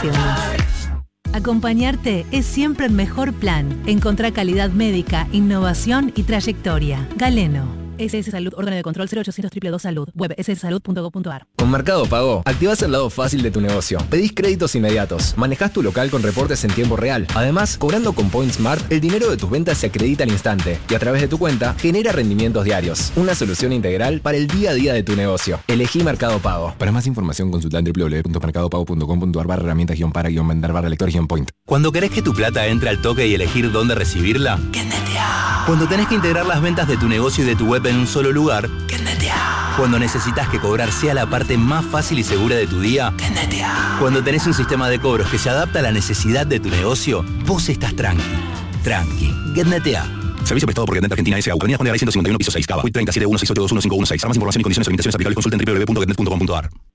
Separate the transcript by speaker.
Speaker 1: Insurance. Acompañarte es siempre el mejor plan. Encontrá calidad médica, innovación y trayectoria. Galeno. SS Salud, órgano de control 0800 222 Salud. Web sssalud.gov.ar.
Speaker 2: Con Mercado Pago, activás el lado fácil de tu negocio. Pedís créditos inmediatos. Manejás tu local con reportes en tiempo real. Además, cobrando con Point Smart, el dinero de tus ventas se acredita al instante y a través de tu cuenta genera rendimientos diarios. Una solución integral para el día a día de tu negocio. Elegí Mercado Pago.
Speaker 3: Para más información, consulta en www.mercadopago.com.ar/herramientas-para-lector-point.
Speaker 4: Cuando querés que tu plata entre al toque y elegir dónde recibirla, cuando tenés que integrar las ventas de tu negocio y de tu web en un solo lugar, cuando necesitas que cobrar sea la parte más fácil y segura de tu día, cuando tenés un sistema de cobros que se adapta a la necesidad de tu negocio, vos estás tranqui. GetNetea.
Speaker 5: Servicio prestado por GetNet Argentina S.A. Avenida Juan de Garay 151, piso 6, Cava. 30 716821 516. Para más información y condiciones y limitaciones aplicables, consulta en www.getnet.com.ar.